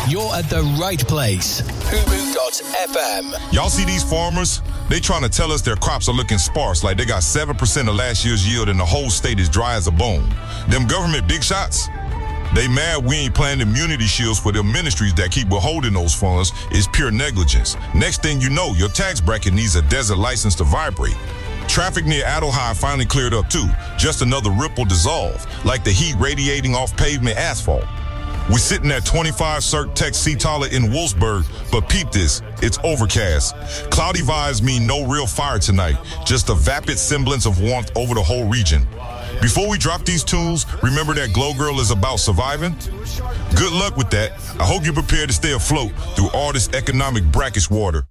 you're at the right place. Humu.fm. Y'all see these farmers? They trying to tell us their crops are looking sparse, like they got 7% of last year's yield and the whole state is dry as a bone. Them government big shots? They mad we ain't planting immunity shields for them ministries that keep withholding those funds is pure negligence. Next thing you know, your tax bracket needs a desert license to vibrate. Traffic near Adelhigh finally cleared up too. Just another ripple dissolve, like the heat radiating off pavement asphalt. We're sitting at 25 Cirque Tech Seataller in Wolfsburg, but peep this, it's overcast. Cloudy vibes mean no real fire tonight, just a vapid semblance of warmth over the whole region. Before we drop these tunes, remember that Glow Girl is about surviving? Good luck with that. I hope you're prepared to stay afloat through all this economic brackish water.